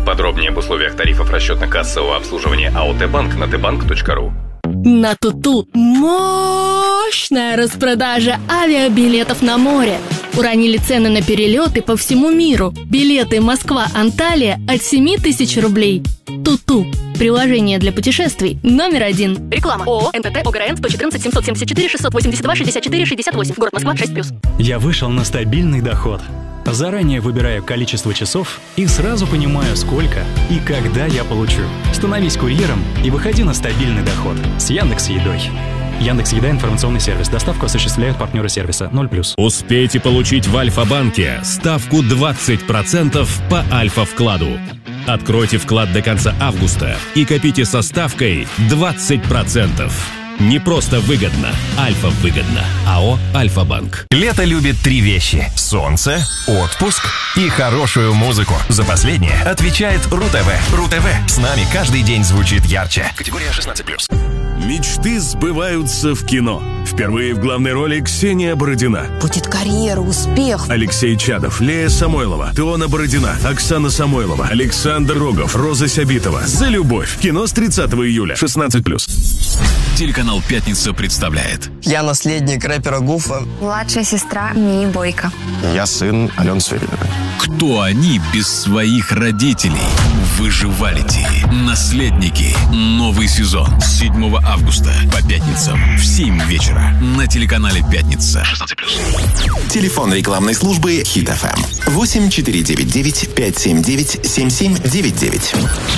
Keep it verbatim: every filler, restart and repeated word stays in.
Подробнее об условиях тарифов расчетно-кассового обслуживания АО «Т-банк» на тэ банк точка ру. На Туту мощная распродажа авиабилетов на море. Уронили цены на перелеты по всему миру. Билеты Москва-Анталия от семь тысяч рублей. Туту. Приложение для путешествий номер один. Реклама. ООО эн тэ тэ ОГРН сто четырнадцать семьсот семьдесят четыре шестьсот восемьдесят два шестьдесят четыре шестьдесят восемь. Город Москва шесть плюс. Я вышел на стабильный доход. Заранее выбираю количество часов и сразу понимаю, сколько и когда я получу. Становись курьером и выходи на стабильный доход с Яндекс.Едой. Яндекс.Еда — информационный сервис. Доставку осуществляют партнеры сервиса ноль плюс. Успейте получить в Альфа-банке ставку двадцать процентов по Альфа-вкладу. Откройте вклад до конца августа и копите со ставкой двадцать процентов. Не просто выгодно, Альфа-выгодно. АО «Альфа-банк». Лето любит три вещи: солнце, отпуск и хорошую музыку. За последнее отвечает РУ-ТВ. РУ-ТВ. С нами каждый день звучит ярче. Категория шестнадцать плюс. Мечты сбываются в кино. Впервые в главной роли Ксения Бородина. Будет карьера, успех. Алексей Чадов, Лея Самойлова, Теона Бородина, Оксана Самойлова, Александр Рогов, Роза Сябитова. «За любовь». Кино с тридцатого июля. шестнадцать плюс. Телеканал «Пятница» представляет. Я наследник рэпера Гуфа. Младшая сестра Мии Бойко. Я сын Алены Сверидовой. Кто они без своих родителей? Выживалити. Наследники. Новый сезон. С седьмого августа по пятницам в семь вечера на телеканале «Пятница». шестнадцать плюс. Телефон рекламной службы Хит эф эм восемь четыре девять девять пять семь девять семь семь девять девять.